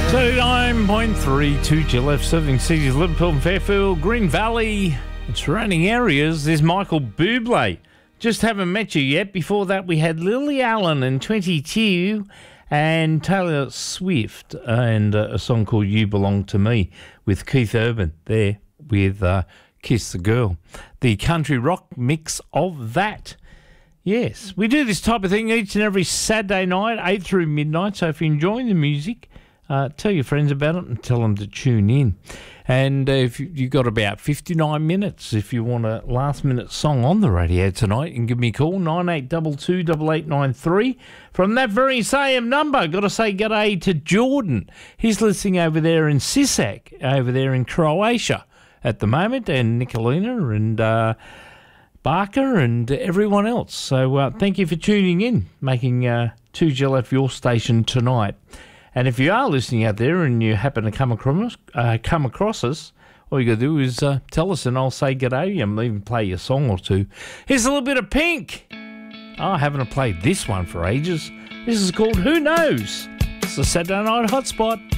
9.32 GLF, serving cities Liverpool and Fairfield, Green Valley and surrounding areas. There's Michael Bublé. Just haven't met you yet. Before that, we had Lily Allen in 22 and Taylor Swift and a song called You Belong to Me with Keith Urban there with Kiss the Girl. The country rock mix of that. Yes, we do this type of thing each and every Saturday night, 8 through midnight. So if you're enjoying the music, tell your friends about it and tell them to tune in. And if you've got about 59 minutes, if you want a last-minute song on the radio tonight, you can give me a call, 9822 8893. From that very same number, got to say g'day to Jordan. He's listening over there in Sisak, over there in Croatia at the moment, and Nicolina and Barker and everyone else. So thank you for tuning in, making 2GLF your station tonight. And if you are listening out there and you happen to come across us, all you got to do is tell us and I'll say g'day and even play you a song or two. Here's a little bit of Pink. Oh, I haven't played this one for ages. This is called Who Knows? It's the Saturday Night Hotspot.